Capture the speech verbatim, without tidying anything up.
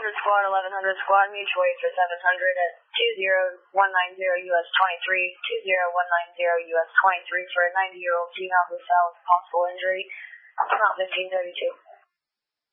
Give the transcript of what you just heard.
hundred squad, eleven hundred squad, mutual aid for seven hundred at two zero one nine zero U S twenty-three, two zero one nine zero U S twenty-three for a ninety-year-old female who fell with possible injury. Mount fifteen thirty-two.